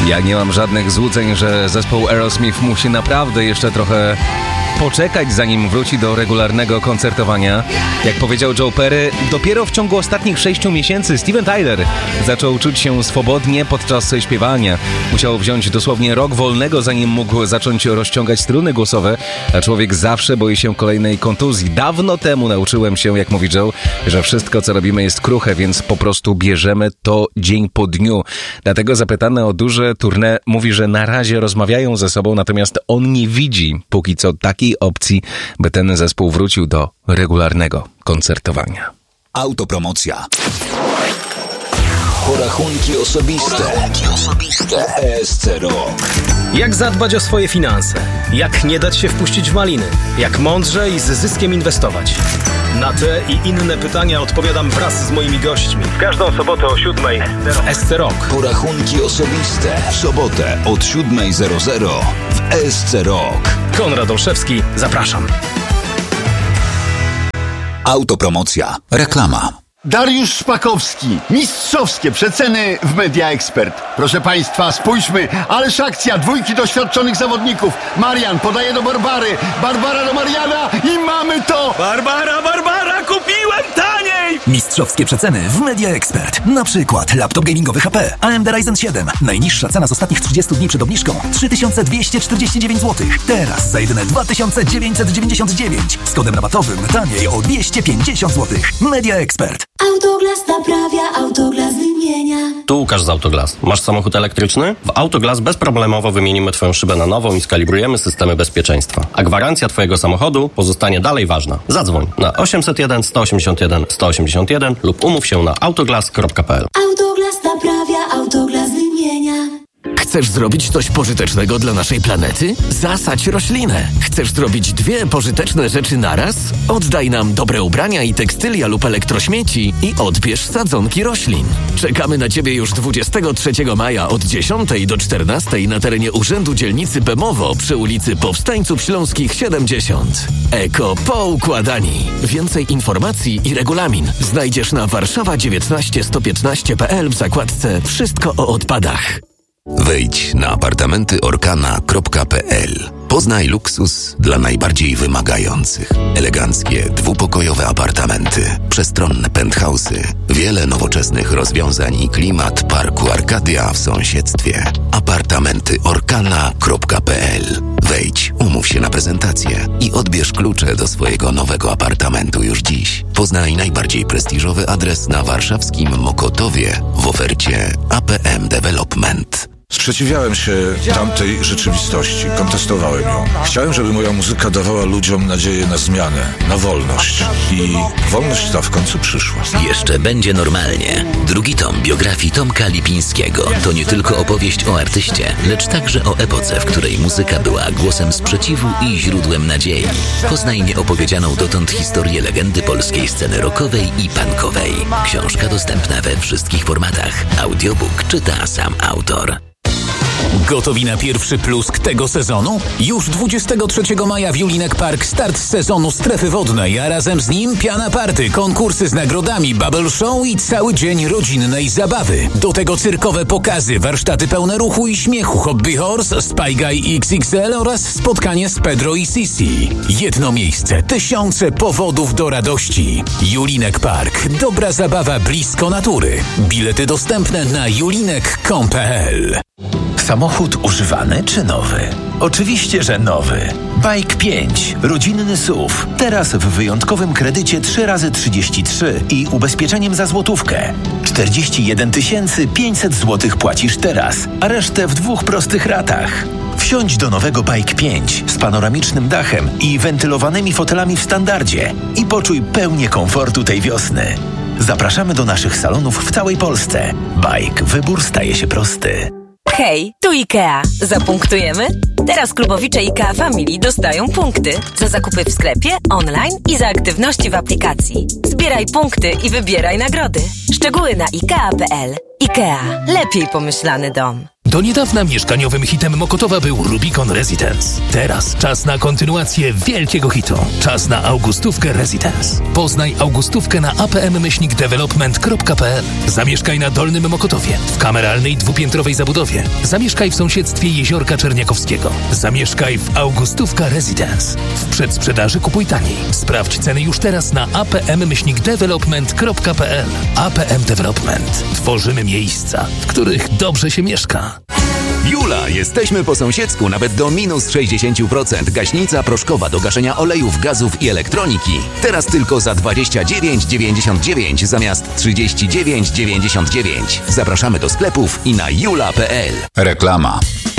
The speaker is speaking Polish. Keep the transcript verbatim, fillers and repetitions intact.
Ja nie mam żadnych złudzeń, że zespół Aerosmith musi naprawdę jeszcze trochę poczekać, zanim wróci do regularnego koncertowania. Jak powiedział Joe Perry, dopiero w ciągu ostatnich sześciu miesięcy Steven Tyler zaczął czuć się swobodnie podczas śpiewania. Musiał wziąć dosłownie rok wolnego, zanim mógł zacząć rozciągać struny głosowe, a człowiek zawsze boi się kolejnej kontuzji. Dawno temu nauczyłem się, jak mówi Joe, że wszystko, co robimy, jest kruche, więc po prostu bierzemy to dzień po dniu. Dlatego zapytany o duże tournée mówi, że na razie rozmawiają ze sobą, natomiast on nie widzi póki co takiej opcji, by ten zespół wrócił do regularnego koncertowania. Autopromocja. Porachunki osobiste. Porachunki osobiste. W E S C Rock. Jak zadbać o swoje finanse? Jak nie dać się wpuścić w maliny? Jak mądrze i z zyskiem inwestować? Na te i inne pytania odpowiadam wraz z moimi gośćmi. W każdą sobotę o siódmej w E S C Rock. Porachunki osobiste. W sobotę od siódmej zero zero w E S C Rock. Konrad Olszewski, zapraszam. Autopromocja. Reklama. Dariusz Szpakowski. Mistrzowskie przeceny w Media Expert. Proszę Państwa, spójrzmy. Ależ akcja dwójki doświadczonych zawodników. Marian podaje do Barbary. Barbara do Mariana i mamy to! Barbara, Barbara, kupiłem taniej! Mistrzowskie przeceny w Media Expert. Na przykład laptop gamingowy H P A M D Ryzen siedem. Najniższa cena z ostatnich trzydziestu dni przed obniżką trzy tysiące dwieście czterdzieści dziewięć złotych. Teraz za jedyne dwa tysiące dziewięćset dziewięćdziesiąt dziewięć. Z kodem rabatowym taniej o dwieście pięćdziesiąt złotych. Media Expert. Autoglas naprawia, Autoglas wymienia. Tu Łukasz z Autoglas. Masz samochód elektryczny? W Autoglas bezproblemowo wymienimy Twoją szybę na nową i skalibrujemy systemy bezpieczeństwa. A gwarancja Twojego samochodu pozostanie dalej ważna. Zadzwoń na osiemset jeden sto osiemdziesiąt jeden sto osiemdziesiąt jeden lub umów się na autoglas kropka p l. Autoglas naprawia, Autoglas wymienia. Chcesz zrobić coś pożytecznego dla naszej planety? Zasadź roślinę. Chcesz zrobić dwie pożyteczne rzeczy naraz? Oddaj nam dobre ubrania i tekstylia lub elektrośmieci i odbierz sadzonki roślin. Czekamy na Ciebie już dwudziestego trzeciego maja od dziesiątej do czternastej na terenie Urzędu Dzielnicy Bemowo przy ulicy Powstańców Śląskich siedemdziesiąt. Eko Poukładani. Więcej informacji i regulamin znajdziesz na warszawa dziewiętnaście sto piętnaście kropka p l w zakładce Wszystko o odpadach. Wejdź na apartamenty orkana kropka p l. Poznaj luksus dla najbardziej wymagających. Eleganckie, dwupokojowe apartamenty, przestronne penthouse'y, wiele nowoczesnych rozwiązań i klimat parku Arkadia w sąsiedztwie. apartamenty orkana kropka p l. Wejdź, umów się na prezentację i odbierz klucze do swojego nowego apartamentu już dziś. Poznaj najbardziej prestiżowy adres na warszawskim Mokotowie w ofercie A P M Development. Sprzeciwiałem się tamtej rzeczywistości, kontestowałem ją. Chciałem, żeby moja muzyka dawała ludziom nadzieję na zmianę, na wolność. I wolność ta w końcu przyszła. Jeszcze będzie normalnie. Drugi tom biografii Tomka Lipińskiego to nie tylko opowieść o artyście, lecz także o epoce, w której muzyka była głosem sprzeciwu i źródłem nadziei. Poznaj nieopowiedzianą dotąd historię legendy polskiej sceny rockowej i punkowej. Książka dostępna we wszystkich formatach. Audiobook czyta sam autor. Gotowi na pierwszy plusk tego sezonu? Już dwudziestego trzeciego maja w Julinek Park start sezonu strefy wodnej, a razem z nim piana party, konkursy z nagrodami, bubble show i cały dzień rodzinnej zabawy. Do tego cyrkowe pokazy, warsztaty pełne ruchu i śmiechu, Hobby Horse, Spy Guy X X L oraz spotkanie z Pedro i Sisi. Jedno miejsce, tysiące powodów do radości. Julinek Park. Dobra zabawa blisko natury. Bilety dostępne na julinek kropka com kropka p l. Samochód używany czy nowy? Oczywiście, że nowy. Bike pięć. Rodzinny S U V. Teraz w wyjątkowym kredycie trzy razy trzydzieści trzy i ubezpieczeniem za złotówkę. czterdzieści jeden tysięcy pięćset złotych płacisz teraz, a resztę w dwóch prostych ratach. Wsiądź do nowego Bike pięć z panoramicznym dachem i wentylowanymi fotelami w standardzie i poczuj pełnię komfortu tej wiosny. Zapraszamy do naszych salonów w całej Polsce. Bike. Wybór staje się prosty. Hej, tu IKEA. Zapunktujemy? Teraz klubowicze IKEA Family dostają punkty za zakupy w sklepie, online i za aktywności w aplikacji. Zbieraj punkty i wybieraj nagrody. Szczegóły na ikea kropka p l. IKEA. Lepiej pomyślany dom. Do niedawna mieszkaniowym hitem Mokotowa był Rubicon Residence. Teraz czas na kontynuację wielkiego hitu. Czas na Augustówkę Residence. Poznaj Augustówkę na a p m myślnik development kropka p l. Zamieszkaj na Dolnym Mokotowie, w kameralnej dwupiętrowej zabudowie. Zamieszkaj w sąsiedztwie Jeziorka Czerniakowskiego. Zamieszkaj w Augustówka Residence. W przedsprzedaży kupuj taniej. Sprawdź ceny już teraz na a p m myślnik development kropka p l. A P M Development. Tworzymy miejsca, w których dobrze się mieszka. Jula, jesteśmy po sąsiedzku nawet do minus sześćdziesiąt procent. Gaśnica proszkowa do gaszenia olejów, gazów i elektroniki. Teraz tylko za dwadzieścia dziewięć dziewięćdziesiąt dziewięć zamiast trzydzieści dziewięć dziewięćdziesiąt dziewięć. Zapraszamy do sklepów i na jula kropka p l. Reklama.